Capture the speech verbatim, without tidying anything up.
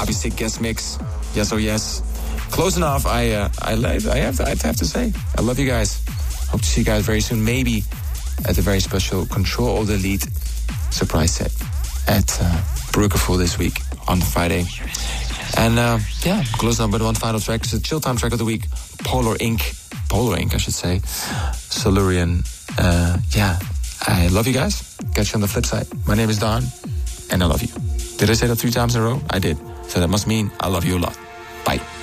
Obviously, guest mix. Yes or yes. Close enough. I uh, I I have to, I have to say I love you guys. Hope to see you guys very soon. Maybe at a very special Control Alt Delete surprise set at uh, Bruggerful this week on Friday. And uh, yeah, close enough with one final track. It's a chill time track of the week. Polar Ink. Polar Ink, I should say. Silurian. Uh, yeah, I love you guys. Catch you on the flip side. My name is Don, and I love you. Did I say that three times in a row? I did. So that must mean I love you a lot. Bye.